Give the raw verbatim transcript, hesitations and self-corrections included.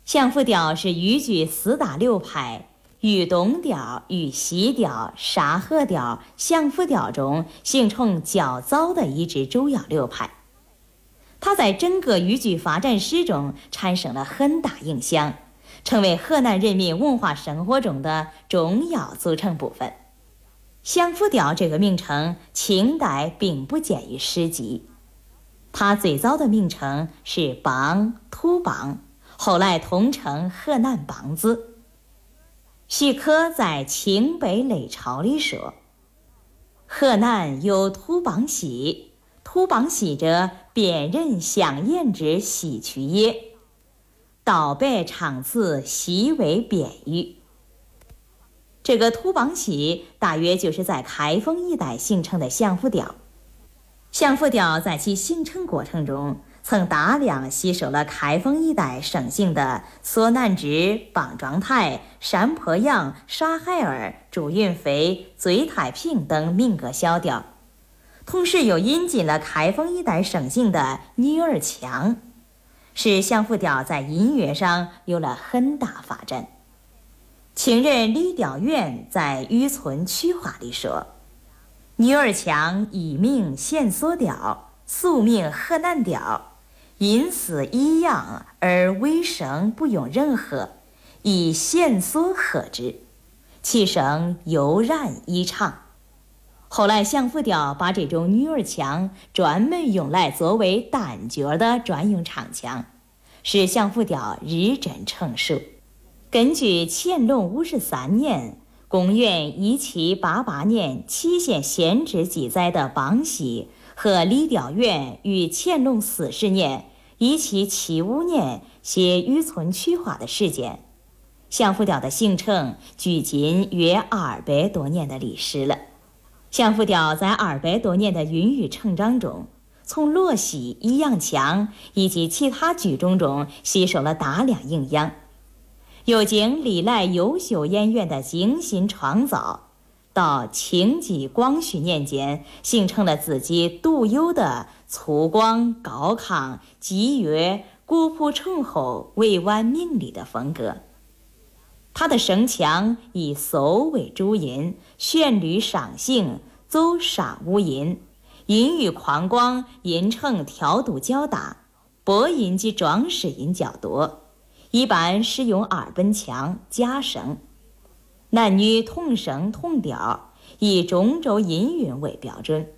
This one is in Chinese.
相夫调是豫剧四大流派豫东调、豫西调、沙河调、相夫调中形成较早的一支主要流派。它在整个豫剧发展史中产生了很大影响，成为河南人民文化生活中的重要组成部分。相夫调这个名称清代并不见于史籍，它最早的名称是梆、土梆，后来通称河南梆子。徐可在《清北类钞》里说：“河南有土梆戏，土梆戏者，辨人相言之戏曲也。道白唱词，悉为辩语。”这个土梆戏大约就是在开封一带形成的相夫调。相夫调在其形成过程中，曾大量吸收了开封一带盛行的索南枝、棒状台、山坡羊、沙海儿、祝云飞、醉太平等民歌小调，同时又引进了开封一带盛行的女儿腔，使相夫调在音乐上有了很大发展。清人李调元在《渔村曲话》里说：“女儿腔一名弦索调，俗名河南调，音似一样，而尾声不用任何，以弦索和之，其声悠然异常。”后来相夫调把这种女儿腔专门用来作为旦角的专用唱腔，使相夫调日臻成熟。根据乾隆五十三年公元一七八八年祁县县志记载的梆戏和李调元于乾隆四十年一七七五年写《渔村曲话》的时间，相夫调的形成距今约二百多年的历史了。相夫调在二百多年的孕育成长中，从锣戏、弋阳腔以及其他剧种中吸收了大量营养，又经历来优秀演员的精心创造，到清纪光绪年间形成了自己独有的粗犷高亢、激越、古朴醇厚、委婉明丽的风格。他的声腔以嗖为主音，旋律上行，走上五音，音域宽广，音程调度较大，播音及装饰音较多，一般使用二本腔、假声，男女同声同调，以中轴音韵为标准。